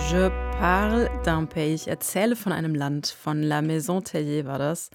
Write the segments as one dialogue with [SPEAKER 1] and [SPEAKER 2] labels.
[SPEAKER 1] Je parle d'un pays. Ich erzähle von einem Land. Von La Maison Tellier war das.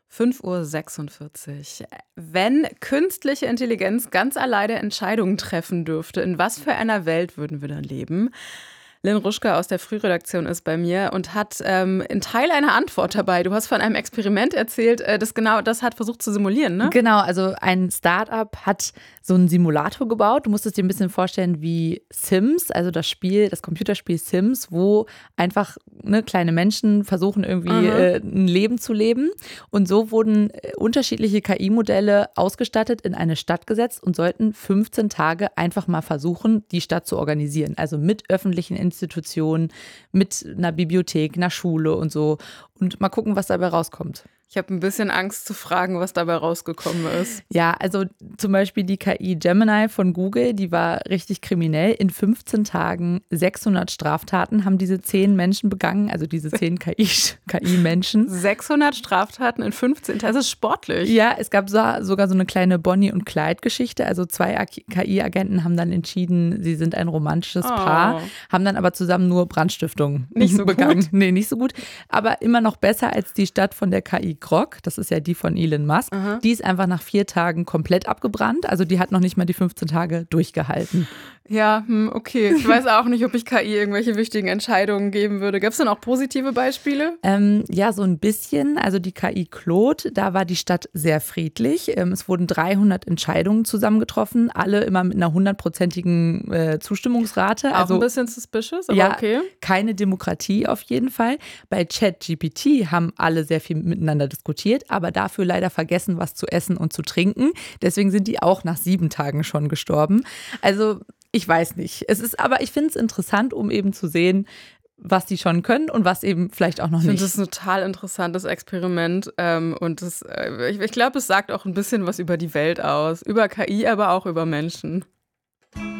[SPEAKER 1] 5:46 Uhr. Wenn künstliche Intelligenz ganz alleine Entscheidungen treffen dürfte, in was für einer Welt würden wir dann leben? Lynn Ruschka aus der Frühredaktion ist bei mir und hat in Teil eine Antwort dabei. Du hast von einem Experiment erzählt, das genau das hat versucht zu simulieren, ne?
[SPEAKER 2] Genau, also ein Startup hat so einen Simulator gebaut. Du musst es dir ein bisschen vorstellen wie Sims, also das Computerspiel Sims, wo einfach kleine Menschen versuchen irgendwie ein Leben zu leben. Und so wurden unterschiedliche KI-Modelle ausgestattet, in eine Stadt gesetzt und sollten 15 Tage einfach mal versuchen, die Stadt zu organisieren. Also mit öffentlichen Institutionen, mit einer Bibliothek, einer Schule und so. Und mal gucken, was dabei rauskommt.
[SPEAKER 1] Ich habe ein bisschen Angst zu fragen, was dabei rausgekommen ist.
[SPEAKER 2] Ja, also zum Beispiel die KI Gemini von Google, die war richtig kriminell. In 15 Tagen 600 Straftaten haben diese 10 Menschen begangen, also diese 10 KI-Menschen.
[SPEAKER 1] 600 Straftaten in 15 Tagen, das ist sportlich.
[SPEAKER 2] Ja, es gab sogar so eine kleine Bonnie- und Clyde-Geschichte. Also 2 KI-Agenten haben dann entschieden, sie sind ein romantisches Paar, haben dann aber zusammen nur Brandstiftung
[SPEAKER 1] nicht so
[SPEAKER 2] begangen.
[SPEAKER 1] Gut.
[SPEAKER 2] Nee, nicht so gut. Aber immer noch besser als die Stadt von der KI Grok, das ist ja die von Elon Musk.
[SPEAKER 1] Aha.
[SPEAKER 2] Die ist einfach nach 4 Tagen komplett abgebrannt. Also die hat noch nicht mal die 15 Tage durchgehalten.
[SPEAKER 1] Ja, okay. Ich weiß auch nicht, ob ich KI irgendwelche wichtigen Entscheidungen geben würde. Gab es denn auch positive Beispiele?
[SPEAKER 2] Ja, so ein bisschen. Also die KI Claude, da war die Stadt sehr friedlich. Es wurden 300 Entscheidungen zusammengetroffen, alle immer mit einer 100%igen Zustimmungsrate.
[SPEAKER 1] Auch ein bisschen suspicious, aber
[SPEAKER 2] ja,
[SPEAKER 1] okay.
[SPEAKER 2] Keine Demokratie auf jeden Fall. Bei ChatGPT haben alle sehr viel miteinander diskutiert, aber dafür leider vergessen, was zu essen und zu trinken. Deswegen sind die auch nach 7 Tagen schon gestorben. Also ich weiß nicht. Aber ich finde es interessant, um eben zu sehen, was die schon können und was eben vielleicht auch noch nicht.
[SPEAKER 1] Ich finde das ein total interessantes Experiment und ich glaube, es sagt auch ein bisschen was über die Welt aus. Über KI, aber auch über Menschen.